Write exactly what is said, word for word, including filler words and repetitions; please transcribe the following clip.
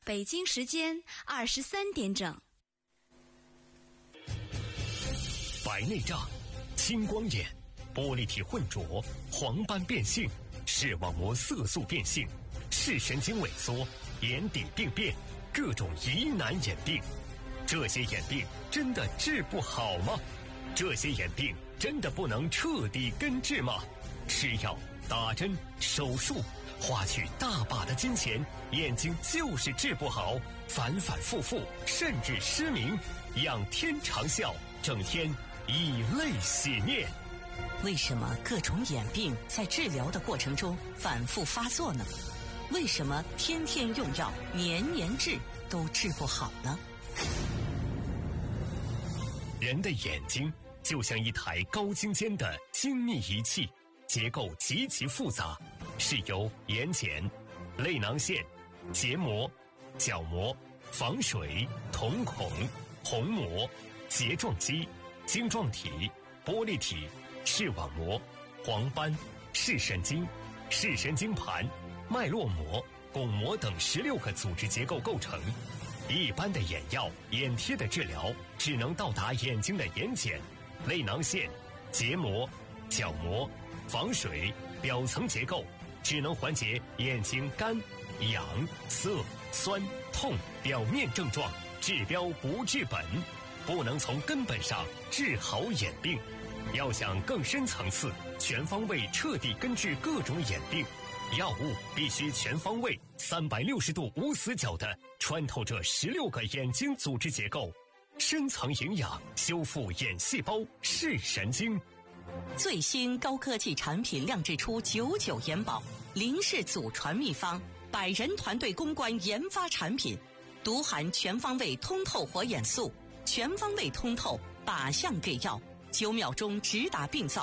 北京时间二十三点整。 白内障、青光眼、玻璃体混浊、黄斑变性、视网膜色素变性、视神经萎缩、眼底病变，各种疑难眼病。这些眼病真的治不好吗？这些眼病真的不能彻底根治吗？吃药、打针、手术，花去大把的金钱，眼睛就是治不好，反反复复，甚至失明。仰天长啸，整天以泪洗面。 为什么各种眼病在治疗的过程中反复发作呢？为什么天天用药，年年治都治不好呢？ 人的眼睛就像一台高精尖的精密仪器，结构极其复杂，是由眼睑、泪囊腺、结膜、角膜、房水、瞳孔、虹膜、睫状肌、晶状体、玻璃体、视网膜、黄斑、视神经、视神经盘、脉络膜、巩膜等十六个组织结构构成。一般的眼药、眼贴的治疗只能到达眼睛的眼睑、泪囊腺、结膜、角膜、房水表层结构，只能缓解眼睛干、痒、涩、酸、痛表面症状，治标不治本，不能从根本上治好眼病。要想更深层次、全方位彻底根治各种眼病，药物必须全方位、三百六十度无死角的穿透这十六个眼睛组织结构，深层营养修复眼细胞、视神经。 最新高科技产品酿制出九九眼保，林氏祖传秘方，百人团队攻关研发产品，独含全方位通透活眼素，全方位通透靶向给药，九秒钟直达病灶。